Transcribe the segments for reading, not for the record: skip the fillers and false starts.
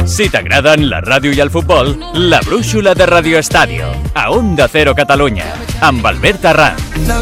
Si t'agraden la ràdio i el futbol, la brúixola de Radio Estadio, a Onda Cero Catalunya, amb Albert Arran.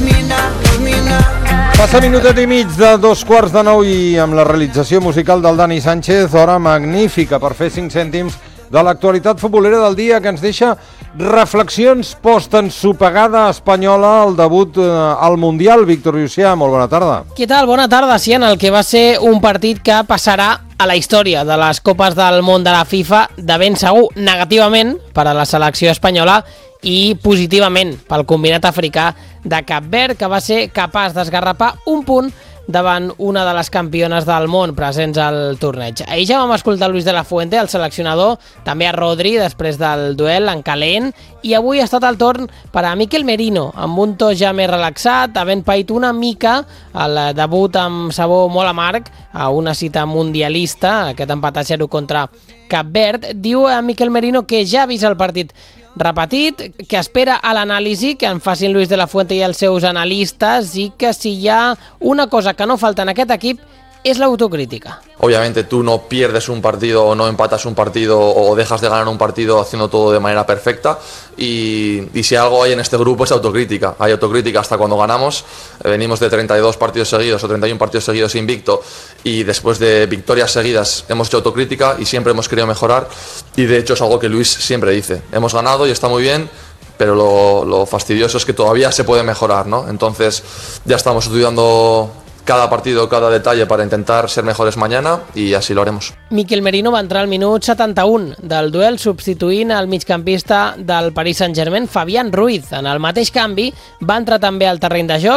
Passa minutet i mig de 8:45 i amb la realització musical del Dani Sánchez, hora magnífica per fer 5 cèntims de l'actualitat futbolera del dia, que ens deixa reflexions post-ensopegada espanyola al debut al Mundial. Víctor Llucià, molt bona tarda. Què tal? Bona tarda, sí, en el que va ser un partit que passarà a la història de les Copes del Món de la FIFA, de ben segur, negativament per a la selecció espanyola i positivament pel combinat africà de Cap Verd, que va ser capaç d'esgarrapar un punt davant una de les campiones del món presents al torneig. Ahir ja vam escoltar Luis de la Fuente, el seleccionador, també a Rodri després del duel en calent, i avui ha estat el torn per a Mikel Merino, amb un to ja més relaxat, havent paït una mica el debut amb sabor molt amarg a una cita mundialista, aquest empat a 0 contra Cap Verd. Diu a Mikel Merino que ja ha vist el partit repetit, que espera a l'anàlisi que en facin Luis de la Fuente i els seus analistes, i que si hi ha una cosa que no falta en aquest equip es la autocrítica. Obviamente tú no pierdes un partido o no empatas un partido o dejas de ganar un partido haciendo todo de manera perfecta, y si algo hay en este grupo es autocrítica. Hay autocrítica hasta cuando ganamos. Venimos de 32 partidos seguidos o 31 partidos seguidos invicto, y después de victorias seguidas hemos hecho autocrítica y siempre hemos querido mejorar, y de hecho es algo que Luis siempre dice: hemos ganado y está muy bien, pero lo fastidioso es que todavía se puede mejorar, ¿no? Entonces ya estamos estudiando cada partido, cada detalle para intentar ser mejores mañana, y así lo haremos. Mikel Merino va entrar al minut 71 del duel substituint el migcampista del Paris Saint-Germain, Fabián Ruiz. En el mateix canvi va entrar també al terreny de joc